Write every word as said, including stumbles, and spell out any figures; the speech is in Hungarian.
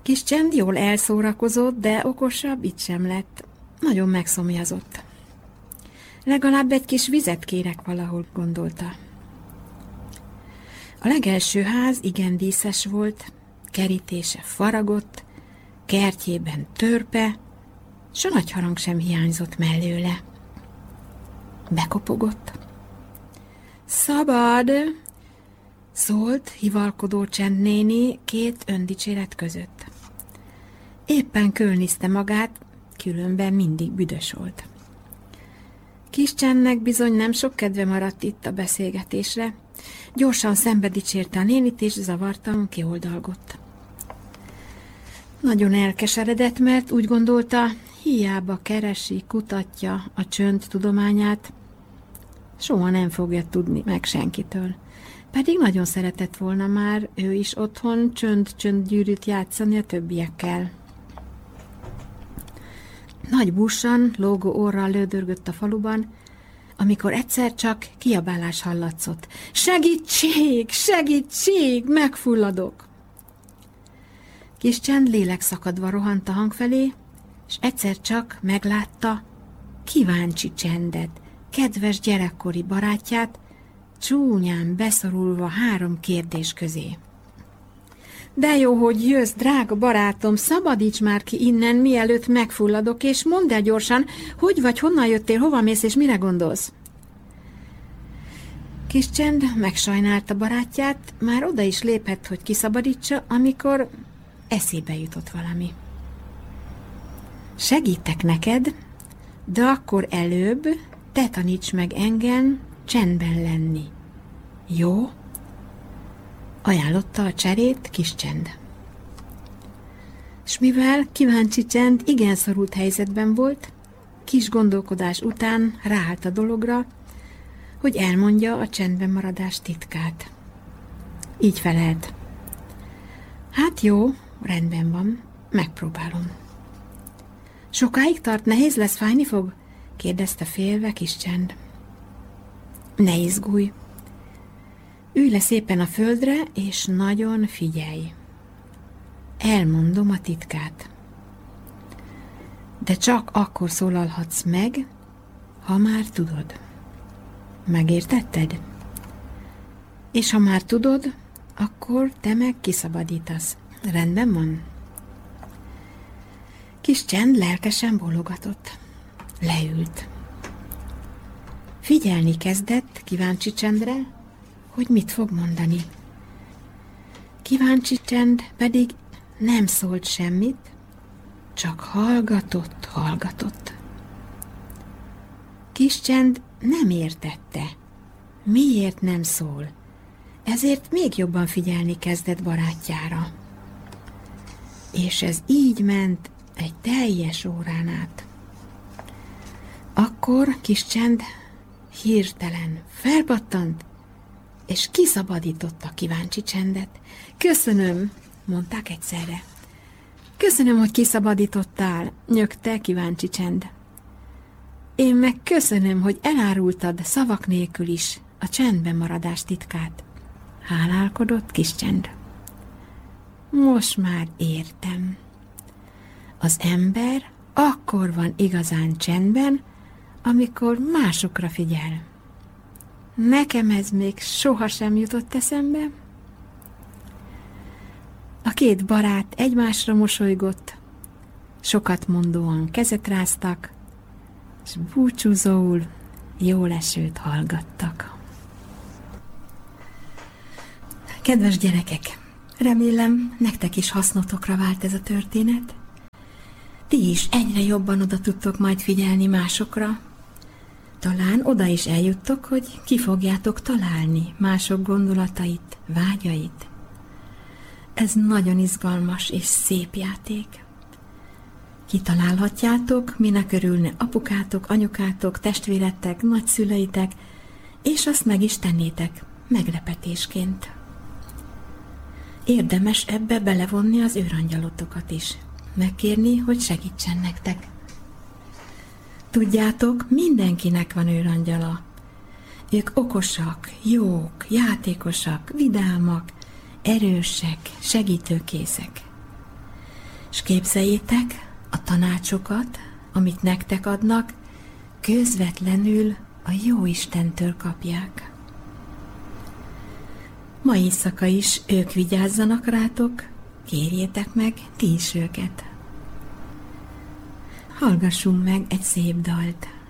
Kis Csend jól elszórakozott, de okosabb itt sem lett. Nagyon megszomjazott. Legalább egy kis vizet kérek valahol, gondolta. A legelső ház igen díszes volt, kerítése faragott, kertjében törpe, s a nagy harang sem hiányzott mellőle. Bekopogott. Szabad! Szólt hivalkodó Csendnéni két öndicséret között. Éppen kölniszte magát, különben mindig büdös volt. Kis Csendnek bizony nem sok kedve maradt itt a beszélgetésre. Gyorsan szembe dicsérte a nénit, és zavartan kioldalgott. Nagyon elkeseredett, mert úgy gondolta, hiába keresi, kutatja a csönd tudományát, soha nem fogja tudni meg senkitől. Pedig nagyon szeretett volna már ő is otthon csönd-csönd-gyűrűt játszani a többiekkel. Nagy bussan, lógó orral lődörgött a faluban, amikor egyszer csak kiabálás hallatszott. Segítség! Segítség! Megfulladok! Kis Csend lélekszakadva rohant a hang felé, és egyszer csak meglátta Kíváncsi Csendet, kedves gyerekkori barátját, csúnyán beszorulva három kérdés közé. De jó, hogy jössz, drága barátom, szabadíts már ki innen, mielőtt megfulladok, és mondd el gyorsan, hogy vagy, honnan jöttél, hova mész, és mire gondolsz? Kis Csend megsajnálta barátját, már oda is lépett, hogy kiszabadítsa, amikor eszébe jutott valami. Segítek neked, de akkor előbb te taníts meg engem csendben lenni. Jó? Ajánlotta a cserét Kis Csend. S mivel Kíváncsi Csend igen szorult helyzetben volt, kis gondolkodás után ráállt a dologra, hogy elmondja a csendben maradás titkát. Így felelt. Hát jó, rendben van, megpróbálom. Sokáig tart, nehéz lesz, fájni fog? Kérdezte félve Kis Csend. Ne izgulj. Ülj le szépen a földre, és nagyon figyelj. Elmondom a titkát. De csak akkor szólalhatsz meg, ha már tudod. Megértetted? És ha már tudod, akkor te meg kiszabadítasz. Rendben van? Kis Csend lelkesen bólogatott. Leült. Figyelni kezdett Kíváncsi Csendre, hogy mit fog mondani. Kíváncsi Csend pedig nem szólt semmit, csak hallgatott, hallgatott. Kis Csend nem értette, miért nem szól, ezért még jobban figyelni kezdett barátjára. És ez így ment egy teljes órán át. Akkor Kis Csend hirtelen felpattant, és kiszabadította Kíváncsi Csendet. Köszönöm, mondták egyszerre. Köszönöm, hogy kiszabadítottál, nyögte Kíváncsi Csend. Én meg köszönöm, hogy elárultad szavak nélkül is a csendben maradás titkát. Hálálkodott Kis Csend. Most már értem. Az ember akkor van igazán csendben, amikor másokra figyel. Nekem ez még sohasem jutott eszembe. A két barát egymásra mosolygott, sokat mondóan kezet ráztak, és búcsúzóul jólesőt hallgattak. Kedves gyerekek, remélem, nektek is hasznotokra vált ez a történet. Ti is egyre jobban oda tudtok majd figyelni másokra. Talán oda is eljuttok, hogy ki fogjátok találni mások gondolatait, vágyait. Ez nagyon izgalmas és szép játék. Kitalálhatjátok, minek örülne apukátok, anyukátok, testvéretek, nagyszüleitek, és azt meg is tennétek, meglepetésként. Érdemes ebbe belevonni az őrangyalotokat is, megkérni, hogy segítsen nektek. Tudjátok, mindenkinek van őrangyala. Ők okosak, jók, játékosak, vidámak, erősek, segítőkészek. S képzeljétek, a tanácsokat, amit nektek adnak, közvetlenül a Jóistentől kapják. Ma éjszaka is ők vigyázzanak rátok, kérjétek meg ti is őket. Hallgassunk meg egy szép dalt.